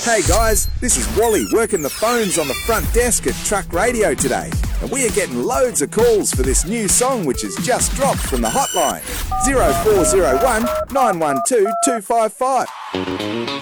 Hey guys, this is Wally working the phones on the front desk at Truck Radio today. And we are getting loads of calls for this new song which has just dropped from the hotline. 0401 912 255.